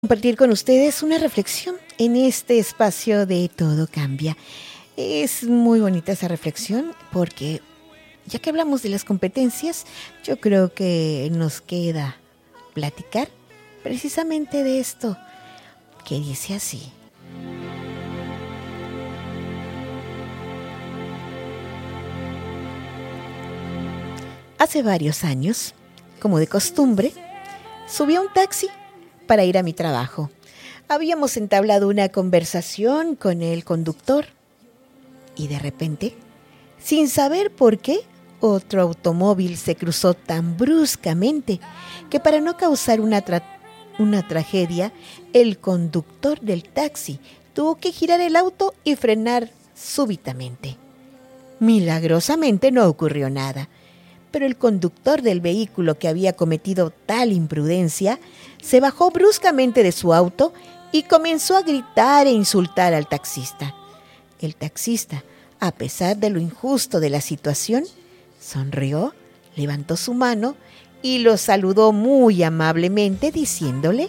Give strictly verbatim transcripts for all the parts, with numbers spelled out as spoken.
Compartir con ustedes una reflexión en este espacio de Todo Cambia. Es muy bonita esa reflexión porque ya que hablamos de las competencias, yo creo que nos queda platicar precisamente de esto que dice así. Hace varios años, como de costumbre, subí a un taxi para ir a mi trabajo. Habíamos entablado una conversación con el conductor y de repente, sin saber por qué, otro automóvil se cruzó tan bruscamente que para no causar una, tra- una tragedia, el conductor del taxi tuvo que girar el auto y frenar súbitamente. Milagrosamente no ocurrió nada, pero el conductor del vehículo que había cometido tal imprudencia se bajó bruscamente de su auto y comenzó a gritar e insultar al taxista. El taxista, a pesar de lo injusto de la situación, sonrió, levantó su mano y lo saludó muy amablemente diciéndole: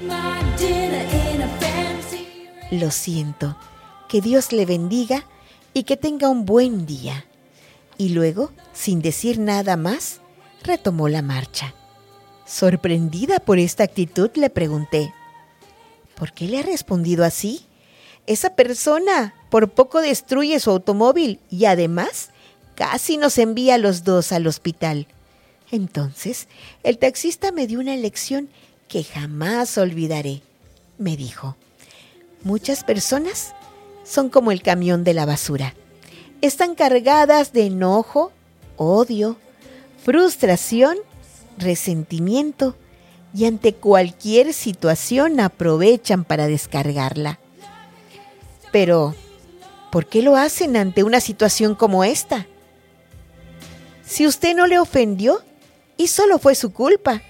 «Lo siento, que Dios le bendiga y que tenga un buen día». Y luego, sin decir nada más, retomó la marcha. Sorprendida por esta actitud, le pregunté: ¿por qué le ha respondido así? Esa persona por poco destruye su automóvil y además casi nos envía a los dos al hospital. Entonces, el taxista me dio una lección que jamás olvidaré. Me dijo: muchas personas son como el camión de la basura. Están cargadas de enojo, odio, frustración, resentimiento y ante cualquier situación aprovechan para descargarla. Pero, ¿por qué lo hacen ante una situación como esta? Si usted no le ofendió y solo fue su culpa.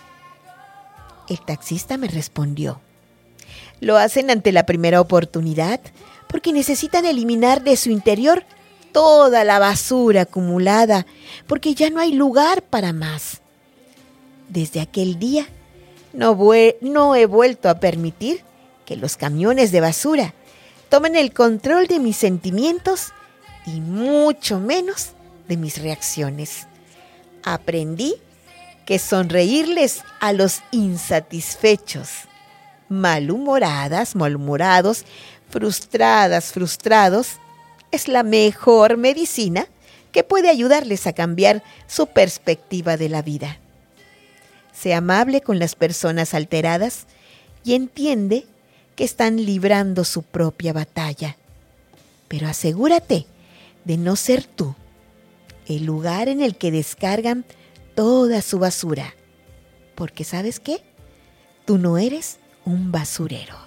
El taxista me respondió: lo hacen ante la primera oportunidad porque necesitan eliminar de su interior toda la basura acumulada, porque ya no hay lugar para más. Desde aquel día, no, vue- no he vuelto a permitir que los camiones de basura tomen el control de mis sentimientos y mucho menos de mis reacciones. Aprendí que sonreírles a los insatisfechos, malhumoradas, malhumorados, frustradas, frustrados, es la mejor medicina que puede ayudarles a cambiar su perspectiva de la vida. Sé amable con las personas alteradas y entiende que están librando su propia batalla. Pero asegúrate de no ser tú el lugar en el que descargan toda su basura. Porque ¿sabes qué? Tú no eres un basurero.